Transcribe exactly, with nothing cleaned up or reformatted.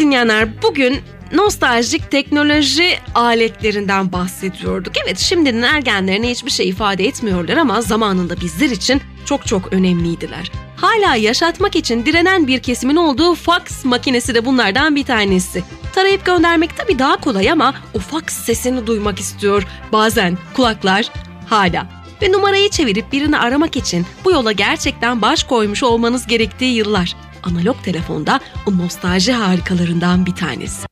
dinleyenler, bugün nostaljik teknoloji aletlerinden bahsediyorduk. Evet, şimdinin ergenlerine hiçbir şey ifade etmiyorlar ama zamanında bizler için çok çok önemliydiler. Hala yaşatmak için direnen bir kesimin olduğu faks makinesi de bunlardan bir tanesi. Tarayıp göndermek tabii daha kolay ama o faks sesini duymak istiyor bazen kulaklar hala. Ve numarayı çevirip birini aramak için bu yola gerçekten baş koymuş olmanız gerektiği yıllar. Analog telefonda o nostalji harikalarından bir tanesi.